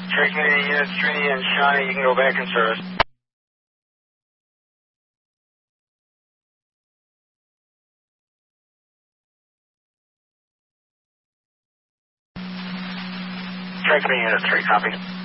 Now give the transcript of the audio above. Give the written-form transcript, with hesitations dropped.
Transmitting units Trinity and Shawnee, you can go back in service. Transmitting unit 3, copy.